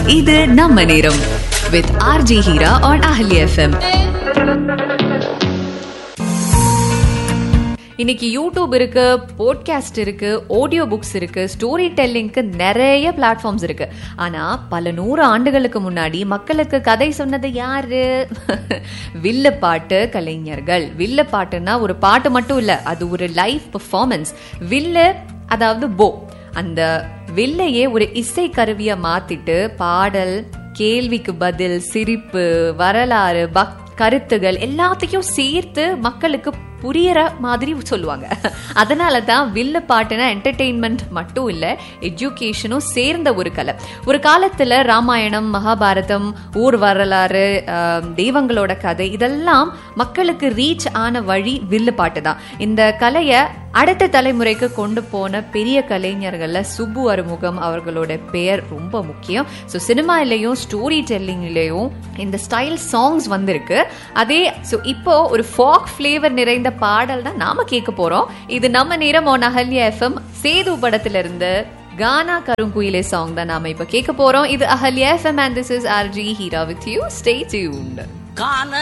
இது நம்ம நேரம் with RJ Hira on Ahli FM. இன்னைக்கு யூடியூப் இருக்கு, போட்காஸ்ட் இருக்கு, ஆடியோ புக்ஸ் இருக்கு, ஸ்டோரி டெல்லிங்க்கு நிறைய பிளாட்ஃபார்ம்ஸ் இருக்கு. ஆனா பல 100 ஆண்டுகளுக்கு முன்னாடி மக்களுக்கு கதை சொன்னது யாரு? வில்லுப்பாட்டு கலைஞர்கள். வில்லுப்பாட்டுன்னா ஒரு பாட்டு மட்டும் இல்ல, அது ஒரு லைவ் பெர்ஃபார்மன்ஸ். வில்லு அதாவது போ, அந்த வில்லையே ஒரு இசை கருவியை மாத்திட்டு பாடல், கேள்விக்கு பதில், சிரிப்பு, வரலாறு, கருத்துகள் எல்லாத்தையும் சேர்த்து மக்களுக்கு புரியற மாதிரி சொல்லுவாங்க. அதனால தான் வில்லு பாட்டுனா என்டர்டெயின்மெண்ட் மட்டும் இல்ல, எஜுகேஷனும் சேர்ந்த ஒரு கலை. ஒரு காலத்துல ராமாயணம், மகாபாரதம், ஊர் வரலாறு, தெய்வங்களோட கதை இதெல்லாம் மக்களுக்கு ரீச் ஆன வழி வில்லு பாட்டு தான். இந்த கலையை அடுத்த தலைமுறைக்கு கொண்டு போன பெரிய கலைஞர்கள்ல சுப்பு அறுமுகம் அவர்களோட பெயர் ரொம்ப முக்கியம். ஸோ சினிமாலையும் ஸ்டோரி டெல்லிங்லயும் இந்த ஸ்டைல் சாங்ஸ் வந்திருக்கு. அதே இப்போ ஒரு ஃபாக் ஃபிளேவர் நிறைந்த பாடல் தான் நாம கேட்க போறோம். இது நம்ம நேரம் on அஹல்யா FM. சேது படத்துல இருந்து கானா கருங்குயிலே சாங் தான் நாம இப்ப கேட்க போறோம். இது Ahalya FM and this is RJ Hira with you. Stay tuned.